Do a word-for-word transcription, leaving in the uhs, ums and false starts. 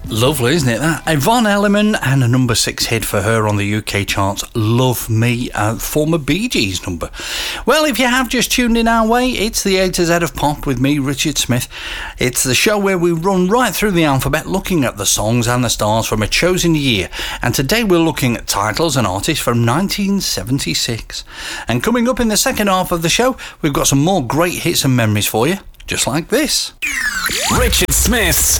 Lovely, isn't it, that? Yvonne Elliman, and a number six hit for her on the U K charts, Love Me, a former Bee Gees number. Well, if you have just tuned in our way, it's the A to Z of Pop with me, Richard Smith. It's the show where we run right through the alphabet, looking at the songs and the stars from a chosen year. And today we're looking at titles and artists from nineteen seventy-six. And coming up in the second half of the show, we've got some more great hits and memories for you, just like this. Richard Smith's